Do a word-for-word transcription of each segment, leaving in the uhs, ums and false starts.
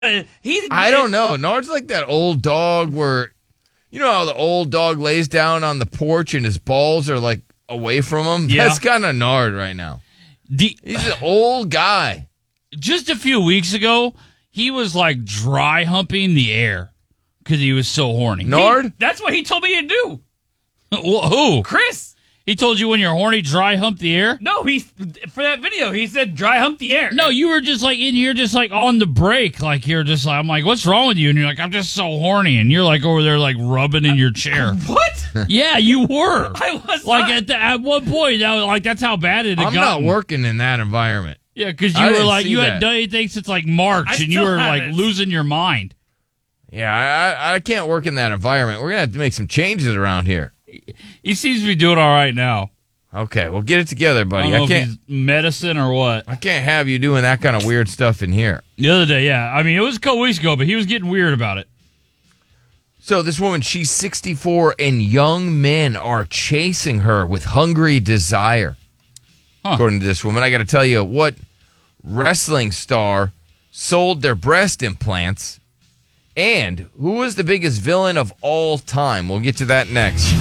Uh, he's, I don't know. Nard's like that old dog where, you know how the old dog lays down on the porch and his balls are like away from him? Yeah. That's kind of Nard right now. The, He's an old guy. Just a few weeks ago, he was like dry humping the air because he was so horny. Nard? He, that's what he told me to do. Well, who? Chris. He told you when you're horny, dry hump the air? No, he for that video, he said dry hump the air. No, you were just like in here, just like on the break. Like you're just like, I'm like, what's wrong with you? And you're like, I'm just so horny. And you're like over there, like rubbing in your chair. What? Yeah, you were. I was like not. at the, at one point, that was, like that's how bad it had I'm gotten. not working in that environment. Yeah, because I you were didn't like, see you that. hadn't done anything since like March, I and you still were like haven't. losing your mind. Yeah, I, I can't work in that environment. We're going to have to make some changes around here. He seems to be doing all right now. Okay, well, get it together, I buddy. don't know I if can't. he's medicine or what. I can't have you doing that kind of weird stuff in here. The other day, yeah. I mean, it was a couple weeks ago, but he was getting weird about it. So this woman, she's sixty-four, and young men are chasing her with hungry desire. Huh. According to this woman, I got to tell you what wrestling star sold their breast implants, and who was the biggest villain of all time. We'll get to that next.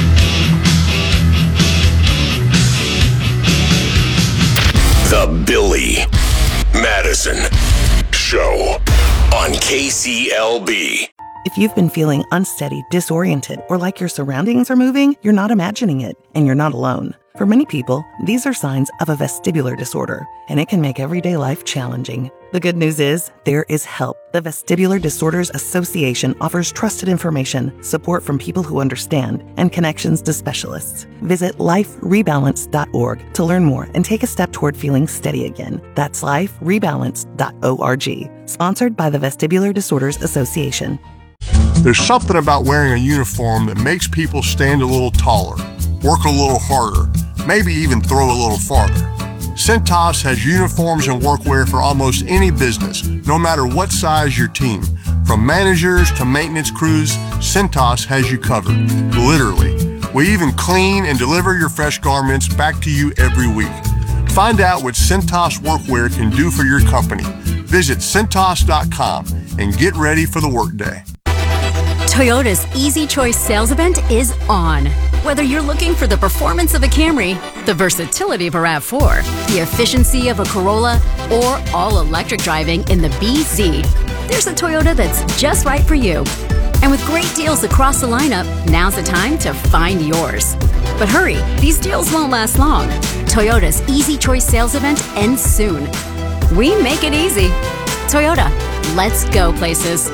The Billy Madison Show on K C L B. If you've been feeling unsteady, disoriented, or like your surroundings are moving, you're not imagining it, and you're not alone. For many people, these are signs of a vestibular disorder, and it can make everyday life challenging. The good news is, there is help. The Vestibular Disorders Association offers trusted information, support from people who understand, and connections to specialists. Visit life rebalance dot org to learn more and take a step toward feeling steady again. That's life rebalance dot org. Sponsored by the Vestibular Disorders Association. There's something about wearing a uniform that makes people stand a little taller, work a little harder, maybe even throw a little farther. Cintas has uniforms and workwear for almost any business, no matter what size your team. From managers to maintenance crews, Cintas has you covered, literally. We even clean and deliver your fresh garments back to you every week. Find out what Cintas workwear can do for your company. Visit Cintas dot com and get ready for the workday. Toyota's Easy Choice sales event is on. Whether you're looking for the performance of a Camry, the versatility of a RAV four, the efficiency of a Corolla, or all-electric driving in the B Z, there's a Toyota that's just right for you. And with great deals across the lineup, now's the time to find yours. But hurry, these deals won't last long. Toyota's Easy Choice sales event ends soon. We make it easy. Toyota, let's go places.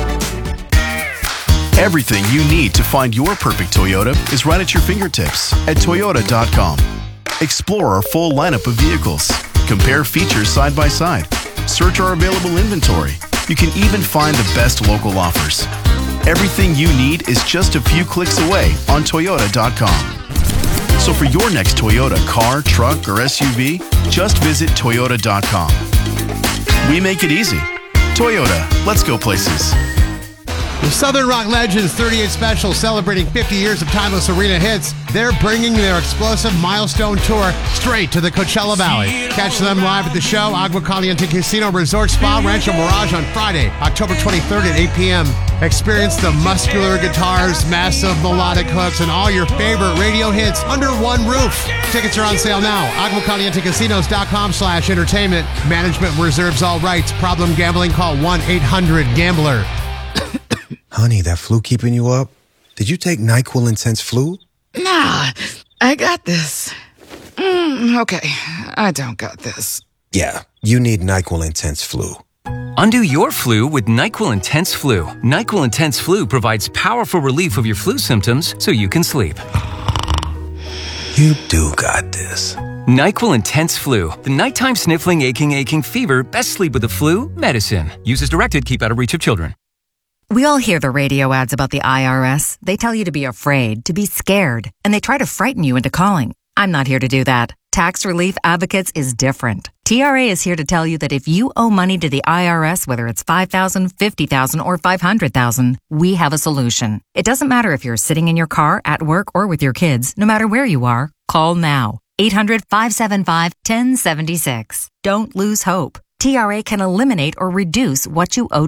Everything you need to find your perfect Toyota is right at your fingertips at Toyota dot com. Explore our full lineup of vehicles. Compare features side by side. Search our available inventory. You can even find the best local offers. Everything you need is just a few clicks away on Toyota dot com. So for your next Toyota car, truck, or S U V, just visit Toyota dot com. We make it easy. Toyota, let's go places. The Southern Rock Legends thirty-eight Special, celebrating fifty years of timeless arena hits. They're bringing their explosive milestone tour straight to the Coachella Valley. Catch them live at the show, Agua Caliente Casino Resort Spa, Rancho Mirage on Friday, October twenty-third at eight p.m. Experience the muscular guitars, massive melodic hooks, and all your favorite radio hits under one roof. Tickets are on sale now. Agua Caliente Casinos dot com slash entertainment. Management reserves all rights. Problem gambling? Call one eight hundred gambler. Honey, that flu keeping you up? Did you take NyQuil Intense Flu? Nah, I got this. Mm, okay, I don't got this. Yeah, you need NyQuil Intense Flu. Undo your flu with NyQuil Intense Flu. NyQuil Intense Flu provides powerful relief of your flu symptoms so you can sleep. You do got this. NyQuil Intense Flu. The nighttime sniffling, aching, aching fever. Best sleep with the flu medicine. Use as directed. Keep out of reach of children. We all hear the radio ads about the I R S. They tell you to be afraid, to be scared, and they try to frighten you into calling. I'm not here to do that. Tax Relief Advocates is different. T R A is here to tell you that if you owe money to the I R S, whether it's five thousand dollars, fifty thousand dollars, or five hundred thousand dollars, we have a solution. It doesn't matter if you're sitting in your car, at work, or with your kids. No matter where you are, call now. eight hundred, five seven five, one oh seven six. Don't lose hope. T R A can eliminate or reduce what you owe